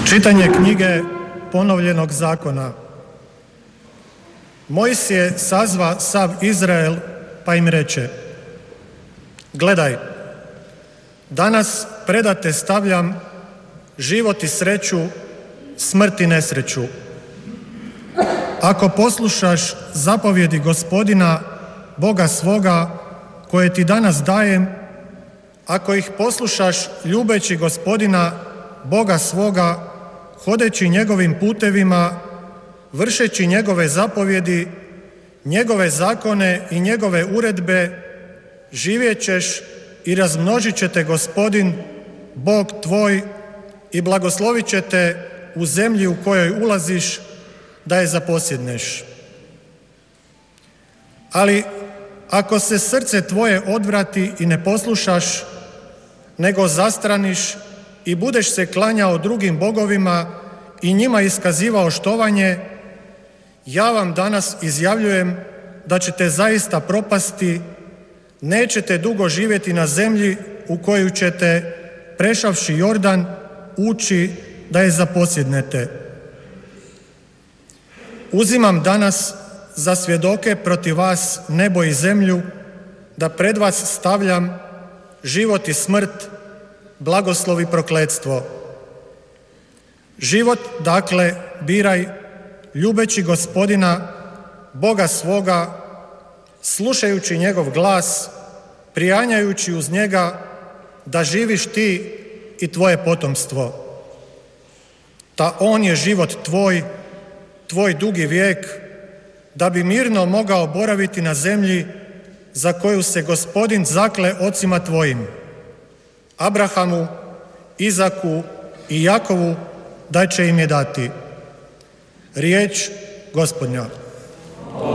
Čitanje knjige Ponovljenog zakona. Mojsije sazva sav Izrael pa im reče: Gledaj, danas predate stavljam život i sreću, smrt i nesreću. Ako poslušaš zapovjedi Gospodina, Boga svoga, koje ti danas dajem, ako ih poslušaš ljubeći Gospodina, Boga svoga, hodeći njegovim putevima, vršeći njegove zapovjedi, njegove zakone i njegove uredbe, živjet ćeš i razmnožit će te Gospodin, Bog tvoj, i blagoslovit će te u zemlji u kojoj ulaziš da je zaposjedneš. Ali ako se srce tvoje odvrati i ne poslušaš, nego zastraniš i budeš se klanjao drugim bogovima i njima iskazivao štovanje, ja vam danas izjavljujem da ćete zaista propasti, nećete dugo živjeti na zemlji u koju ćete, prešavši Jordan, ući da je zaposjednete. Uzimam danas za svjedoke protiv vas nebo i zemlju, da pred vas stavljam život i smrt, blagoslov i prokletstvo. Život, dakle, biraj ljubeći Gospodina, Boga svoga, slušajući njegov glas, prijanjajući uz njega, da živiš ti i tvoje potomstvo. Ta on je život tvoj dugi vijek, da bi mirno mogao boraviti na zemlji za koju se Gospodin zakle ocima tvojim, Abrahamu, Izaku i Jakovu, da će im je dati. Riječ Gospodnja.